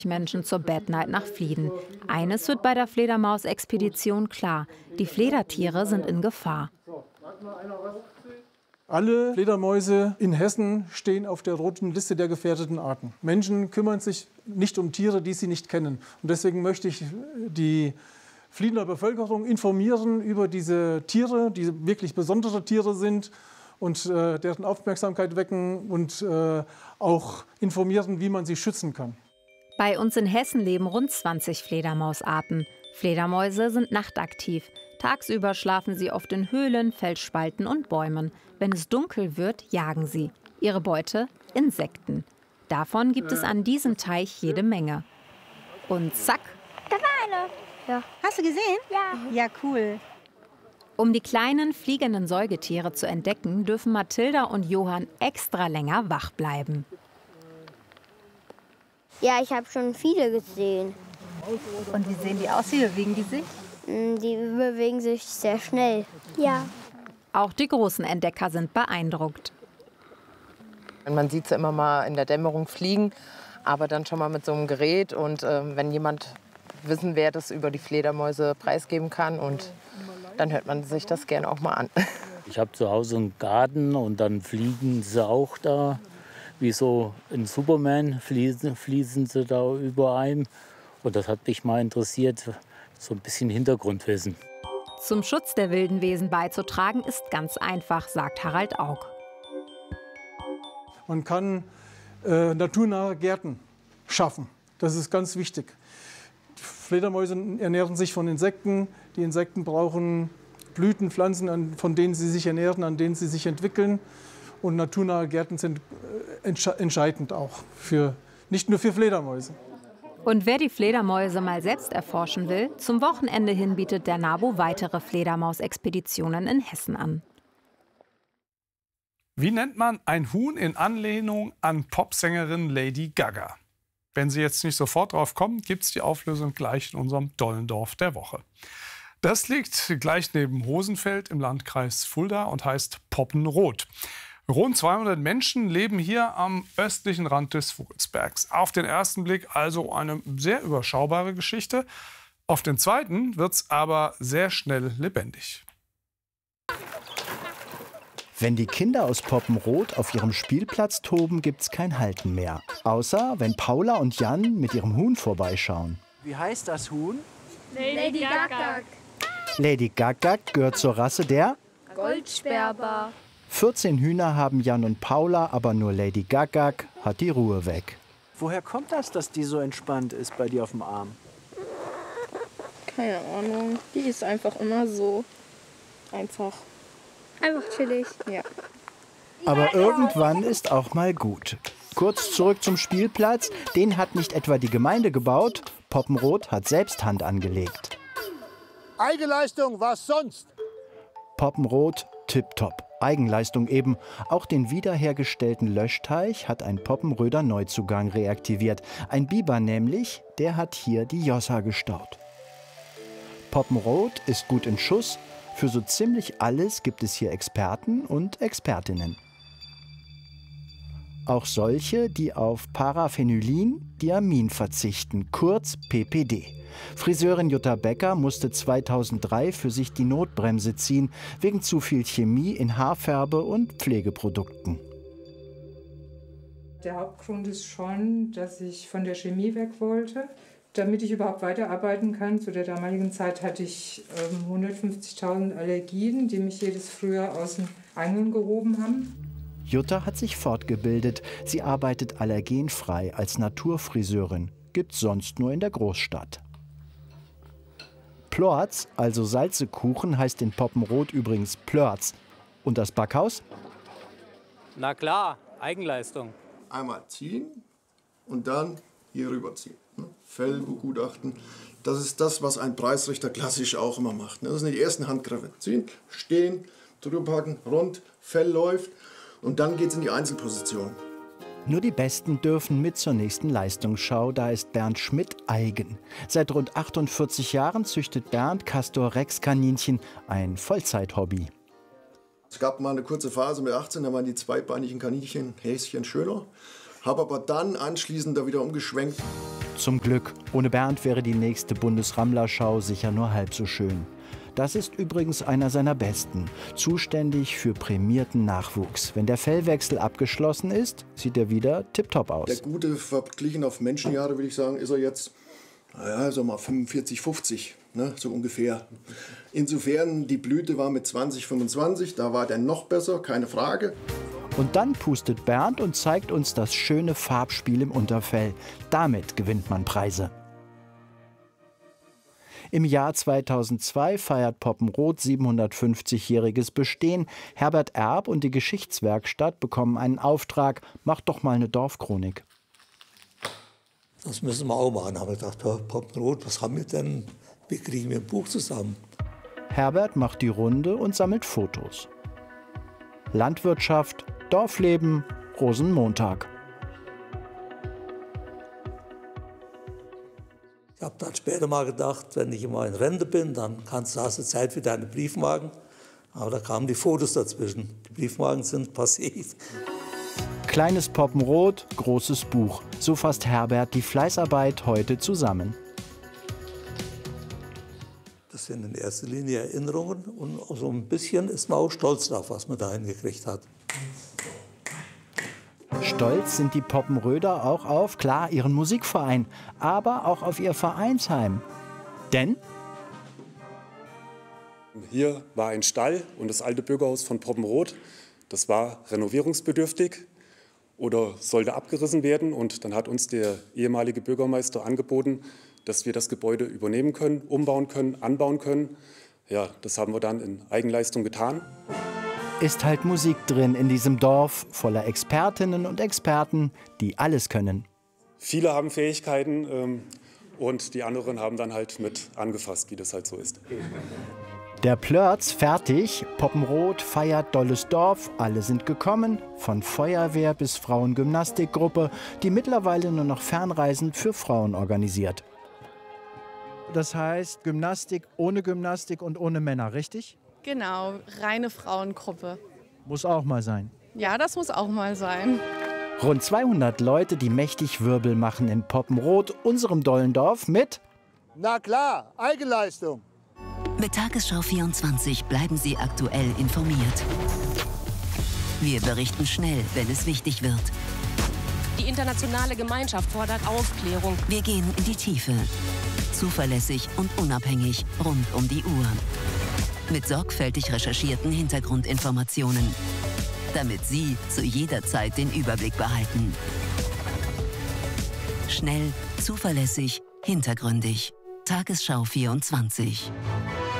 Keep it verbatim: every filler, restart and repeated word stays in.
Menschen zur Bad Night nach Flieden. Eines wird bei der Fledermaus-Expedition klar: Die Fledertiere sind in Gefahr. Alle Fledermäuse in Hessen stehen auf der roten Liste der gefährdeten Arten. Menschen kümmern sich nicht um Tiere, die sie nicht kennen. Und deswegen möchte ich die Fliedener Bevölkerung informieren über diese Tiere, die wirklich besondere Tiere sind, und äh, deren Aufmerksamkeit wecken und äh, auch informieren, wie man sie schützen kann. Bei uns in Hessen leben rund zwanzig Fledermausarten. Fledermäuse sind nachtaktiv. Tagsüber schlafen sie oft in Höhlen, Felsspalten und Bäumen. Wenn es dunkel wird, jagen sie. Ihre Beute? Insekten. Davon gibt es an diesem Teich jede Menge. Und zack! Da war eine. Ja. Hast du gesehen? Ja. Ja, cool. Um die kleinen, fliegenden Säugetiere zu entdecken, dürfen Mathilda und Johann extra länger wach bleiben. Ja, ich habe schon viele gesehen. Und wie sehen die aus? Wie bewegen die sich? Die bewegen sich sehr schnell. Ja. Auch die großen Entdecker sind beeindruckt. Man sieht sie immer mal in der Dämmerung fliegen, aber dann schon mal mit so einem Gerät. Und äh, wenn jemand wissen, wer das über die Fledermäuse preisgeben kann, und dann hört man sich das gerne auch mal an. Ich habe zu Hause einen Garten und dann fliegen sie auch da. Wie so ein Superman fließen, fließen sie da über einem. Und das hat mich mal interessiert, so ein bisschen Hintergrundwissen. Zum Schutz der wilden Wesen beizutragen, ist ganz einfach, sagt Harald Aug. Man kann äh, naturnahe Gärten schaffen. Das ist ganz wichtig. Fledermäuse ernähren sich von Insekten. Die Insekten brauchen Blütenpflanzen, von denen sie sich ernähren, an denen sie sich entwickeln. Und naturnahe Gärten sind entsche entscheidend auch, für, nicht nur für Fledermäuse. Und wer die Fledermäuse mal selbst erforschen will, zum Wochenende hin bietet der NABU weitere Fledermausexpeditionen in Hessen an. Wie nennt man ein Huhn in Anlehnung an Popsängerin Lady Gaga? Wenn Sie jetzt nicht sofort drauf kommen, gibt es die Auflösung gleich in unserem Dollendorf der Woche. Das liegt gleich neben Hosenfeld im Landkreis Fulda und heißt Poppenrot. Rund zweihundert Menschen leben hier am östlichen Rand des Vogelsbergs. Auf den ersten Blick also eine sehr überschaubare Geschichte. Auf den zweiten wird es aber sehr schnell lebendig. Wenn die Kinder aus Poppenrot auf ihrem Spielplatz toben, gibt's kein Halten mehr. Außer wenn Paula und Jan mit ihrem Huhn vorbeischauen. Wie heißt das Huhn? Lady Gaga. Lady Gaga gehört zur Rasse der Goldsperber. vierzehn Hühner haben Jan und Paula, aber nur Lady Gaga hat die Ruhe weg. Woher kommt das, dass die so entspannt ist bei dir auf dem Arm? Keine Ahnung. Die ist einfach immer so. Einfach. Einfach chillig. Ja. Aber irgendwann ist auch mal gut. Kurz zurück zum Spielplatz. Den hat nicht etwa die Gemeinde gebaut. Poppenrot hat selbst Hand angelegt. Eigenleistung, was sonst? Poppenrot, tipptopp. Eigenleistung eben. Auch den wiederhergestellten Löschteich hat ein Poppenröder Neuzugang reaktiviert. Ein Biber nämlich, der hat hier die Jossa gestaut. Poppenrot ist gut in Schuss. Für so ziemlich alles gibt es hier Experten und Expertinnen. Auch solche, die auf Paraphenylin-Diamin verzichten, kurz P P D. Friseurin Jutta Becker musste zweitausenddrei für sich die Notbremse ziehen, wegen zu viel Chemie in Haarfärbe und Pflegeprodukten. Der Hauptgrund ist schon, dass ich von der Chemie weg wollte, damit ich überhaupt weiterarbeiten kann. Zu der damaligen Zeit hatte ich ähm, hundertfünfzigtausend Allergien, die mich jedes Frühjahr aus den Angeln gehoben haben. Jutta hat sich fortgebildet. Sie arbeitet allergenfrei als Naturfriseurin. Gibt's sonst nur in der Großstadt. Plorz, also Salzekuchen, heißt in Poppenrot übrigens Plörz. Und das Backhaus? Na klar, Eigenleistung. Einmal ziehen und dann hier rüberziehen. Fell begutachten. Das ist das, was ein Preisrichter klassisch auch immer macht. Das sind die ersten Handgriffe. Ziehen, stehen, drüber packen, rund, Fell läuft und dann geht es in die Einzelposition. Nur die Besten dürfen mit zur nächsten Leistungsschau. Da ist Bernd Schmidt eigen. Seit rund achtundvierzig Jahren züchtet Bernd Castor-Rex-Kaninchen, ein Vollzeithobby. Es gab mal eine kurze Phase mit achtzehn, da waren die zweibeinigen Kaninchen, Häschen schöner. Habe aber dann anschließend da wieder umgeschwenkt Zum Glück. Ohne Bernd wäre die nächste Bundesrammlerschau sicher nur halb so schön. Das ist übrigens einer seiner besten. Zuständig für prämierten Nachwuchs. Wenn der Fellwechsel abgeschlossen ist, sieht er wieder tipptopp aus. Der Gute, verglichen auf Menschenjahre, würde ich sagen, ist er jetzt, naja, so mal fünfundvierzig, fünfzig, ne, so ungefähr. Insofern, die Blüte war mit zwanzig, fünfundzwanzig, da war der noch besser, keine Frage. Und dann pustet Bernd und zeigt uns das schöne Farbspiel im Unterfell. Damit gewinnt man Preise. Im Jahr zweitausendzwei feiert Poppenrot siebenhundertfünfzigjähriges Bestehen. Herbert Erb und die Geschichtswerkstatt bekommen einen Auftrag. Macht doch mal eine Dorfchronik. Das müssen wir auch machen. Da haben wir gedacht, ja, Poppenrot, was haben wir denn? Wie kriegen wir ein Buch zusammen? Herbert macht die Runde und sammelt Fotos. Landwirtschaft, Dorfleben, Rosenmontag. Ich habe dann später mal gedacht, wenn ich mal in Rente bin, dann kannst du hast du Zeit für deine Briefmarken. Aber da kamen die Fotos dazwischen. Die Briefmarken sind passiv. Kleines Poppenrot, großes Buch. So fasst Herbert die Fleißarbeit heute zusammen. Das sind in erster Linie Erinnerungen und so ein bisschen ist man auch stolz drauf, was man da hingekriegt hat. Stolz sind die Poppenröder auch auf, klar, ihren Musikverein, aber auch auf ihr Vereinsheim. Denn hier war ein Stall und das alte Bürgerhaus von Poppenrot. Das war renovierungsbedürftig oder sollte abgerissen werden. Und dann hat uns der ehemalige Bürgermeister angeboten, dass wir das Gebäude übernehmen können, umbauen können, anbauen können. Ja, das haben wir dann in Eigenleistung getan. Ist halt Musik drin in diesem Dorf voller Expertinnen und Experten, die alles können. Viele haben Fähigkeiten ähm, und die anderen haben dann halt mit angefasst, wie das halt so ist. Der Plörz fertig, Poppenrot feiert dolles Dorf, alle sind gekommen, von Feuerwehr bis Frauengymnastikgruppe, die mittlerweile nur noch Fernreisen für Frauen organisiert. Das heißt Gymnastik ohne Gymnastik und ohne Männer, richtig? Genau, reine Frauengruppe. Muss auch mal sein. Ja, das muss auch mal sein. Rund zweihundert Leute, die mächtig Wirbel machen in Poppenrot, unserem Dollendorf, mit... Na klar, Eigenleistung. Mit Tagesschau vierundzwanzig bleiben Sie aktuell informiert. Wir berichten schnell, wenn es wichtig wird. Die internationale Gemeinschaft fordert Aufklärung. Wir gehen in die Tiefe. Zuverlässig und unabhängig rund um die Uhr. Mit sorgfältig recherchierten Hintergrundinformationen, damit Sie zu jeder Zeit den Überblick behalten. Schnell, zuverlässig, hintergründig. Tagesschau vierundzwanzig.